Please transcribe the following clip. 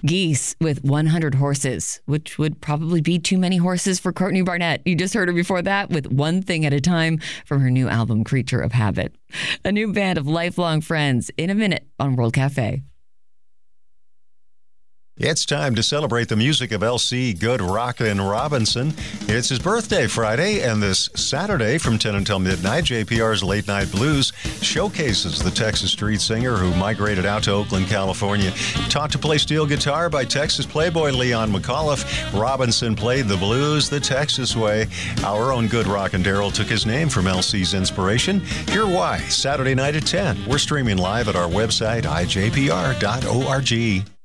Geese with 100 Horses, which would probably be too many horses for Courtney Barnett. You just heard her before that with One Thing at a Time from her new album, Creature of Habit. A new band of lifelong friends in a minute on World Cafe. It's time to celebrate the music of L.C. Good Rockin' Robinson. It's his birthday Friday, and this Saturday from 10 until midnight, JPR's Late Night Blues showcases the Texas street singer who migrated out to Oakland, California. Taught to play steel guitar by Texas playboy Leon McAuliffe, Robinson played the blues the Texas way. Our own Good Rockin' Daryl took his name from L.C.'s inspiration. Hear why, Saturday night at 10. We're streaming live at our website, ijpr.org.